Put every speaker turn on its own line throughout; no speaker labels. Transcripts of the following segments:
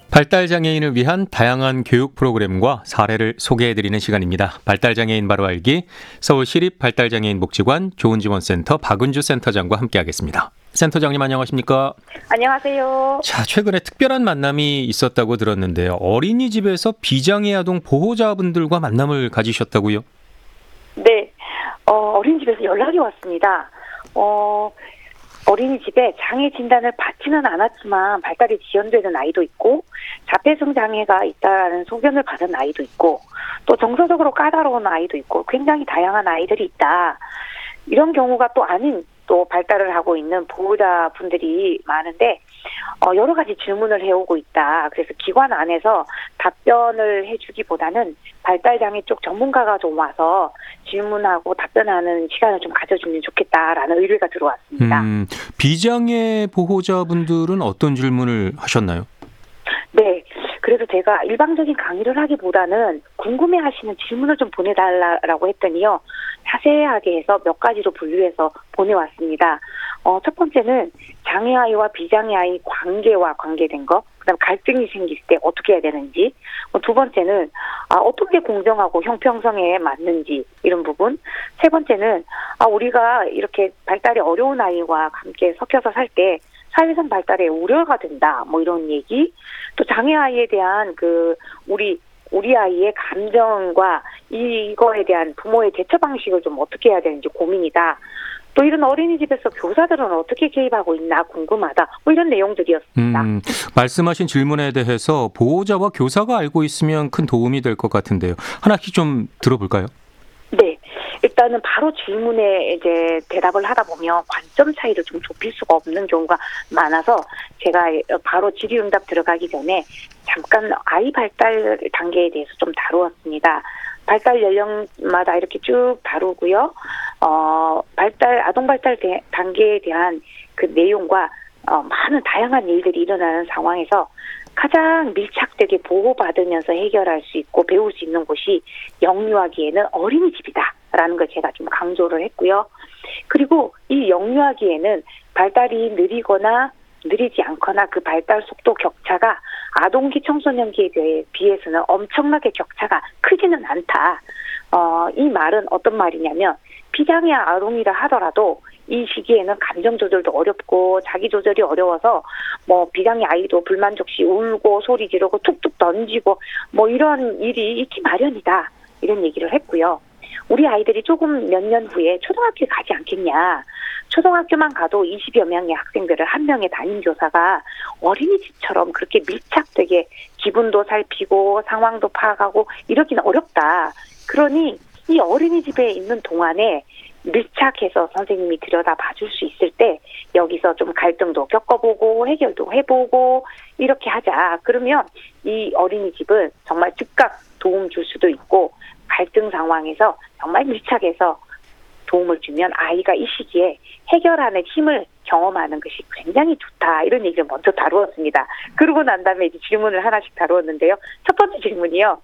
발달장애인을 위한 다양한 교육 프로그램과 사례를 소개해드리는 시간입니다. 발달장애인 바로 알기, 서울시립발달장애인복지관 좋은지원센터 박은주 센터장과 함께하겠습니다. 센터장님 안녕하십니까?
안녕하세요.
자, 최근에 특별한 만남이 있었다고 들었는데요. 어린이집에서 비장애 아동 보호자분들과 만남을 가지셨다고요?
네, 어린이집에서 연락이 왔습니다. 어린이집에 장애 진단을 받지는 않았지만 발달이 지연되는 아이도 있고 자폐성 장애가 있다는 소견을 받은 아이도 있고 또 정서적으로 까다로운 아이도 있고 굉장히 다양한 아이들이 있다. 이런 경우가 또 아닌 또 발달을 하고 있는 보호자분들이 많은데 여러 가지 질문을 해오고 있다. 그래서 기관 안에서 답변을 해주기보다는 발달장애 쪽 전문가가 좀 와서 질문하고 답변하는 시간을 좀 가져주면 좋겠다라는 의뢰가 들어왔습니다.
비장애 보호자분들은 어떤 질문을 하셨나요?
네. 그래서 제가 일방적인 강의를 하기보다는 궁금해하시는 질문을 좀 보내달라고 했더니요. 자세하게 해서 몇 가지로 분류해서 보내왔습니다. 첫 번째는 장애아이와 비장애아이 관계와 관계된 거, 그다음 갈등이 생길 때 어떻게 해야 되는지, 두 번째는 어떻게 공정하고 형평성에 맞는지 이런 부분, 세 번째는 우리가 이렇게 발달이 어려운 아이와 함께 섞여서 살 때 사회성 발달에 우려가 된다, 뭐 이런 얘기, 또 장애아이에 대한 우리 아이의 감정과 이거에 대한 부모의 대처 방식을 좀 어떻게 해야 되는지 고민이다. 또 이런 어린이집에서 교사들은 어떻게 개입하고 있나 궁금하다. 뭐 이런 내용들이었습니다.
말씀하신 질문에 대해서 보호자와 교사가 알고 있으면 큰 도움이 될 것 같은데요. 하나씩 좀 들어볼까요?
네. 일단은 바로 질문에 이제 대답을 하다 보면 관점 차이를 좀 좁힐 수가 없는 경우가 많아서 제가 바로 질의응답 들어가기 전에 잠깐 아이 발달 단계에 대해서 좀 다루었습니다. 발달 연령마다 이렇게 쭉 다루고요. 아동 발달 단계에 대한 그 내용과 많은 다양한 일들이 일어나는 상황에서 가장 밀착되게 보호받으면서 해결할 수 있고 배울 수 있는 곳이 영유아기에는 어린이집이다라는 걸 제가 좀 강조를 했고요. 그리고 이 영유아기에는 발달이 느리거나 느리지 않거나 그 발달 속도 격차가 아동기 청소년기에 비해서는 엄청나게 격차가 크지는 않다. 이 말은 어떤 말이냐면 비장애 아동이라 하더라도 이 시기에는 감정 조절도 어렵고 자기 조절이 어려워서 뭐 비장애 아이도 불만족 시 울고 소리 지르고 툭툭 던지고 뭐 이런 일이 있기 마련이다. 이런 얘기를 했고요. 우리 아이들이 조금 몇 년 후에 초등학교에 가지 않겠냐. 초등학교만 가도 20여 명의 학생들을 한 명의 담임교사가 어린이집처럼 그렇게 밀착되게 기분도 살피고 상황도 파악하고 이러기는 어렵다. 그러니 이 어린이집에 있는 동안에 밀착해서 선생님이 들여다봐 줄 수 있을 때 여기서 좀 갈등도 겪어보고 해결도 해보고 이렇게 하자. 그러면 이 어린이집은 정말 즉각 도움 줄 수도 있고 갈등 상황에서 정말 밀착해서 도움을 주면 아이가 이 시기에 해결하는 힘을 경험하는 것이 굉장히 좋다. 이런 얘기를 먼저 다루었습니다. 그러고 난 다음에 이제 질문을 하나씩 다루었는데요. 첫 번째 질문이요.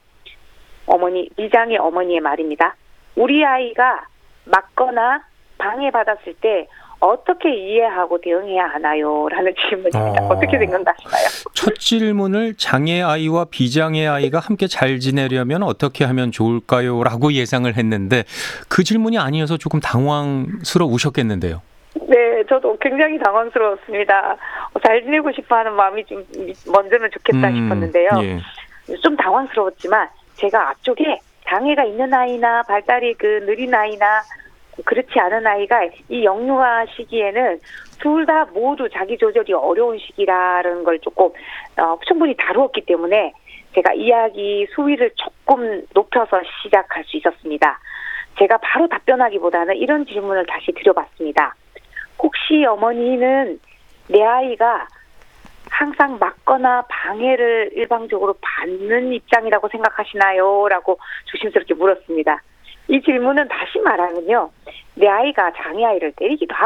비장애 어머니의 말입니다. 우리 아이가 맞거나 방해받았을 때 어떻게 이해하고 대응해야 하나요? 라는 질문입니다. 어떻게 생각나시나요?
첫 질문을 장애 아이와 비장애 아이가 함께 잘 지내려면 어떻게 하면 좋을까요? 라고 예상을 했는데 그 질문이 아니어서 조금 당황스러우셨겠는데요.
네, 저도 굉장히 당황스러웠습니다. 잘 지내고 싶어하는 마음이 좀 먼저는 좋겠다 싶었는데요.
예.
좀 당황스러웠지만 제가 앞쪽에 장애가 있는 아이나 발달이 느린 아이나 그렇지 않은 아이가 이 영유아 시기에는 둘 다 모두 자기 조절이 어려운 시기라는 걸 조금 충분히 다루었기 때문에 제가 이야기 수위를 조금 높여서 시작할 수 있었습니다. 제가 바로 답변하기보다는 이런 질문을 다시 드려봤습니다. 혹시 어머니는 내 아이가 항상 맞거나 방해를 일방적으로 받는 입장이라고 생각하시나요? 라고 조심스럽게 물었습니다. 이 질문은 다시 말하면요. 내 아이가 장애아이를 때리기도 하고